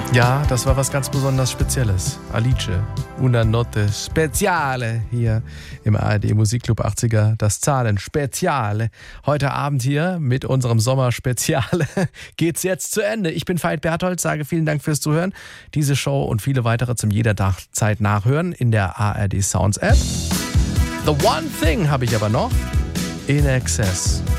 Ja, das war was ganz besonders Spezielles. Alice, una notte speciale hier im ARD Musikclub 80er. Das Zahlen Speziale. Heute Abend hier mit unserem Sommerspeziale geht's jetzt zu Ende. Ich bin Veit Berthold, sage vielen Dank fürs Zuhören. Diese Show und viele weitere zum jederzeit nachhören in der ARD Sounds App. The One Thing habe ich aber noch. In Excess.